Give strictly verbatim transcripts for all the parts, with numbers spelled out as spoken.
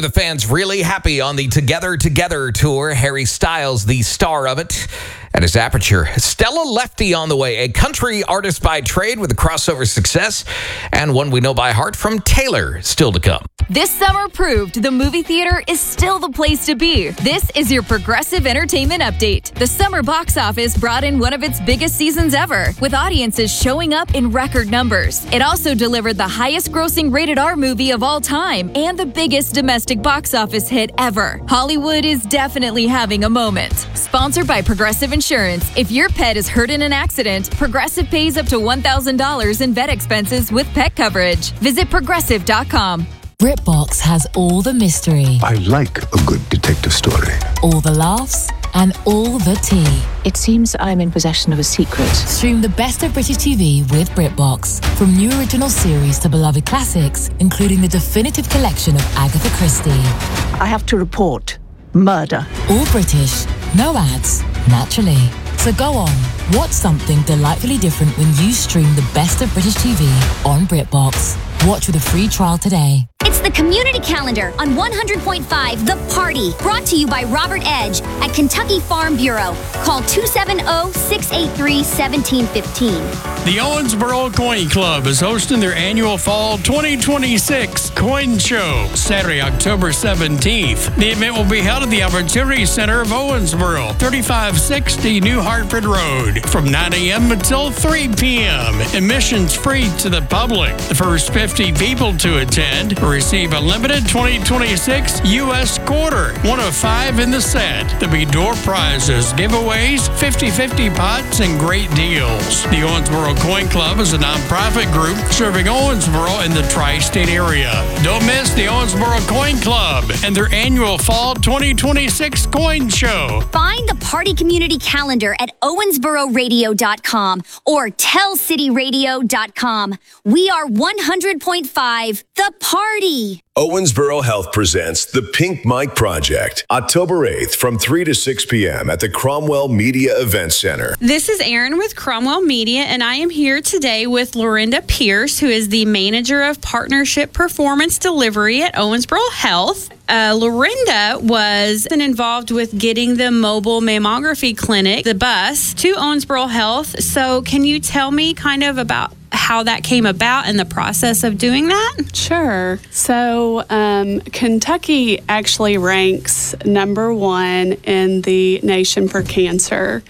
making the fans really happy on the Together Together tour. Harry Styles, the star of it, at his Aperture. Stella Lefty on the way, a country artist by trade with a crossover success, and one we know by heart from Taylor, still to come. This summer proved the movie theater is still the place to be. This is your Progressive Entertainment Update. The summer box office brought in one of its biggest seasons ever, with audiences showing up in record numbers. It also delivered the highest grossing rated R movie of all time and the biggest domestic box office hit ever. Hollywood is definitely having a moment. Sponsored by Progressive Insurance. If your pet is hurt in an accident, Progressive pays up to one thousand dollars in vet expenses with pet coverage. Visit progressive dot com. BritBox has all the mystery. I like a good detective story. All the laughs and all the tea. It seems I'm in possession of a secret. Stream the best of British T V with BritBox. From new original series to beloved classics, including the definitive collection of Agatha Christie. I have to report murder. All British, no ads, naturally. So go on, watch something delightfully different when you stream the best of British T V on BritBox. Watch with a free trial today. It's the Community Calendar on one hundred point five The Party, brought to you by Robert Edge at Kentucky Farm Bureau. Call two seven zero, six eight three, one seven one five. The Owensboro Coin Club is hosting their annual Fall twenty twenty-six Coin Show, Saturday, October seventeenth. The event will be held at the Opportunity Center of Owensboro, thirty-five sixty New Hartford Road, from nine a.m. until three p.m. Admissions free to the public. The first fifty people to attend receive a limited twenty twenty-six U S quarter, one of five in the set. There'll be door prizes, giveaways, fifty-fifty pots, and great deals. The Owensboro Coin Club is a nonprofit group serving Owensboro in the tri-state area. Don't miss the Owensboro Coin Club and their annual Fall twenty twenty-six Coin Show. Find the Party Community Calendar at owensboro radio dot com or tell city radio dot com. We are one hundred point five The Party. Owensboro Health presents the Pink Mike Project, October eighth from three to six p.m. at the Cromwell Media Event Center. This is Erin with Cromwell Media, and I am here today with Lorinda Pierce, who is the Manager of Partnership Performance Delivery at Owensboro Health. Uh, Lorinda was involved with getting the mobile mammography clinic, the bus, to Owensboro Health. So can you tell me kind of about how that came about and the process of doing that? Sure. So um, Kentucky actually ranks number one in the nation for cancer,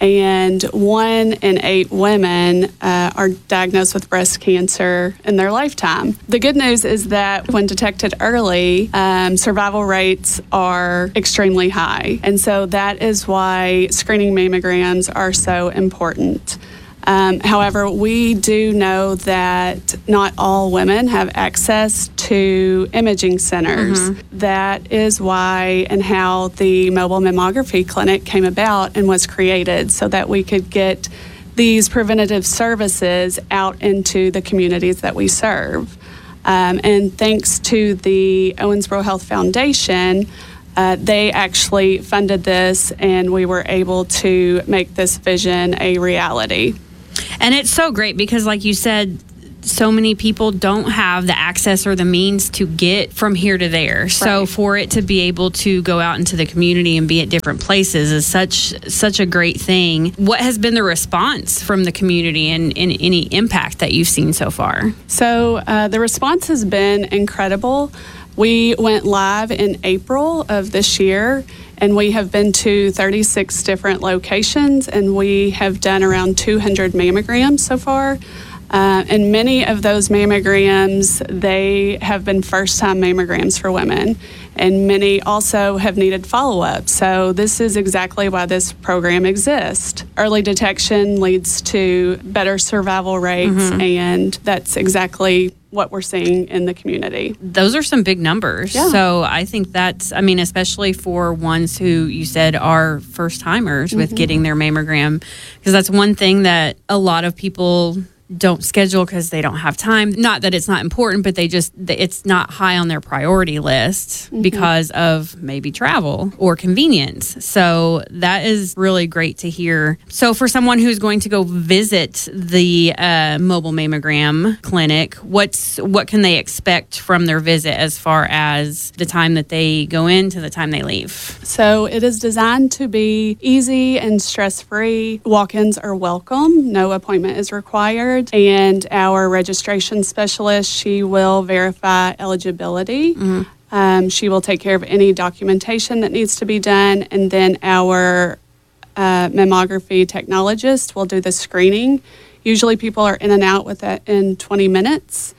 and one in eight women uh, are diagnosed with breast cancer in their lifetime. The good news is that when detected early, um, survival rates are extremely high, and so that is why screening mammograms are so important. Um, however, we do know that not all women have access to imaging centers. Mm-hmm. That is why and how the mobile mammography clinic came about and was created, so that we could get these preventative services out into the communities that we serve. Um, and thanks to the Owensboro Health Foundation, Uh, they actually funded this, and we were able to make this vision a reality. And it's so great because, like you said, so many people don't have the access or the means to get from here to there. Right. So for it to be able to go out into the community and be at different places is such such a great thing. What has been the response from the community and, and any impact that you've seen so far? So uh, the response has been incredible. We went live in April of this year, and we have been to thirty-six different locations, and we have done around two hundred mammograms so far. Uh, and many of those mammograms, they have been first-time mammograms for women, and many also have needed follow-up. So this is exactly why this program exists. Early detection leads to better survival rates, mm-hmm. and that's exactly what we're seeing in the community. Those are some big numbers. Yeah. So I think that's, I mean, especially for ones who you said are first timers mm-hmm. with getting their mammogram, because that's one thing that a lot of people don't schedule because they don't have time. Not that it's not important, but they just, it's not high on their priority list mm-hmm. because of maybe travel or convenience. So that is really great to hear. So for someone who's going to go visit the uh, mobile mammogram clinic, what's what can they expect from their visit as far as the time that they go in to the time they leave? So it is designed to be easy and stress-free. Walk-ins are welcome. No appointment is required. And our registration specialist, she will verify eligibility. Mm-hmm. Um, she will take care of any documentation that needs to be done. And then our uh, mammography technologist will do the screening. Usually people are in and out with that in twenty minutes.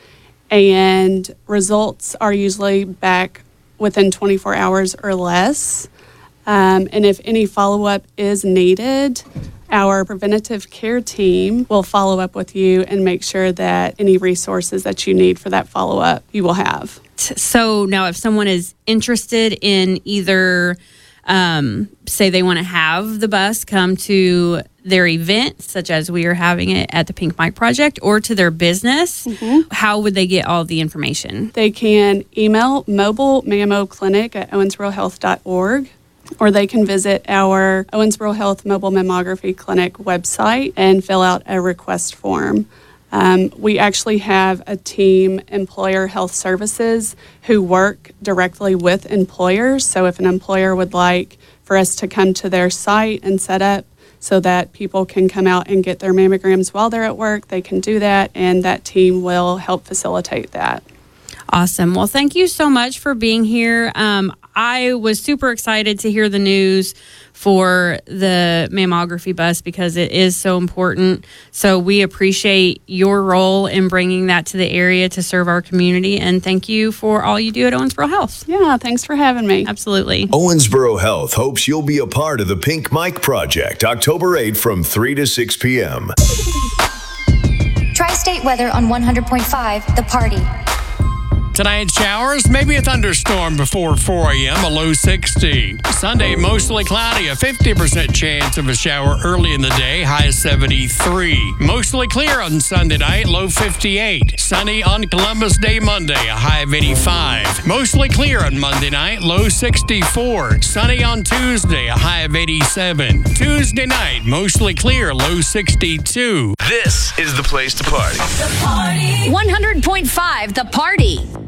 And results are usually back within twenty-four hours or less. Um, and if any follow-up is needed, our preventative care team will follow up with you and make sure that any resources that you need for that follow-up you will have. So now if someone is interested in either, um, say they want to have the bus come to their event, such as we are having it at the Pink Mike Project, or to their business, mm-hmm. how would they get all the information? They can email mobile mammo clinic at owensboro health dot org, or they can visit our Owensboro Health Mobile Mammography Clinic website and fill out a request form. Um, we actually have a team, Employer Health Services, who work directly with employers. So if an employer would like for us to come to their site and set up so that people can come out and get their mammograms while they're at work, they can do that, and that team will help facilitate that. Awesome. Well, thank you so much for being here. Um, I was super excited to hear the news for the mammography bus because it is so important. So we appreciate your role in bringing that to the area to serve our community. And thank you for all you do at Owensboro Health. Yeah, thanks for having me. Absolutely. Owensboro Health hopes you'll be a part of the Pink Mike Project, October eighth from three to six p.m. Tri-State weather on one hundred point five, The Party. Tonight, showers, maybe a thunderstorm before four a.m., a low sixty. Sunday, mostly cloudy, a fifty percent chance of a shower early in the day, high seventy-three. Mostly clear on Sunday night, low fifty-eight. Sunny on Columbus Day Monday, a high of eighty-five. Mostly clear on Monday night, low sixty-four. Sunny on Tuesday, a high of eighty-seven. Tuesday night, mostly clear, low sixty-two. This is the place to party. The Party. one hundred point five, The Party.